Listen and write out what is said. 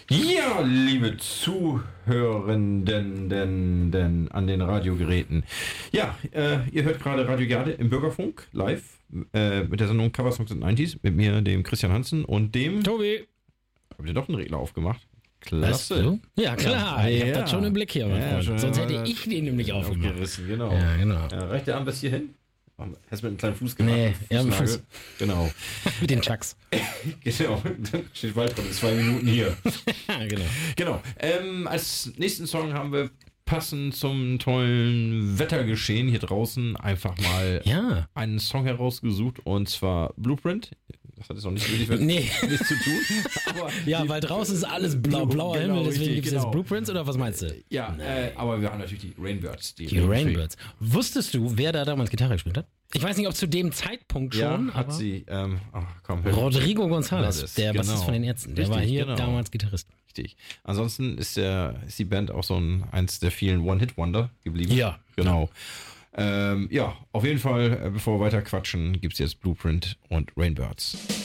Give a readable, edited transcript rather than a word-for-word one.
Ja, liebe Zuhörenden an den Radiogeräten. Ja, ihr hört gerade Radio Garde im Bürgerfunk live mit der Sendung Cover Songs and 90s mit mir, dem Christian Hansen und dem Tobi. Habt ihr doch einen Regler aufgemacht? Klasse. Ja, klar. Ich hab das schon im Blick hier, mein Freund. schon, Sonst hätte ich den nämlich aufgemacht. Genau. Ja, genau. Ja, reicht der Arm bis hierhin? Hast du mit einem kleinen Fuß gemacht? Nee, ja, mit Fuß. Genau. Mit den Chucks. Genau. Dann steht weiter in 2 Minuten hier. Genau. Genau. Als nächsten Song haben wir passend zum tollen Wettergeschehen hier draußen einfach mal einen Song herausgesucht und zwar Blueprint. Das hat jetzt noch nicht wirklich nichts zu tun. Aber weil draußen ist alles blauer Himmel, deswegen gibt es jetzt Blueprints oder was meinst du? Ja, aber wir haben natürlich die Rainbirds. Die Rainbirds. Wusstest du, wer da damals Gitarre gespielt hat? Ich weiß nicht, ob zu dem Zeitpunkt schon, ja, hat sie. Rodrigo González, der Bassist von den Ärzten. Der war hier damals Gitarrist. Richtig. Ansonsten ist die Band auch so eins der vielen One-Hit-Wonder geblieben. Ja. Genau. Auf jeden Fall, bevor wir weiter quatschen, gibt es jetzt Blueprint und Rainbirds.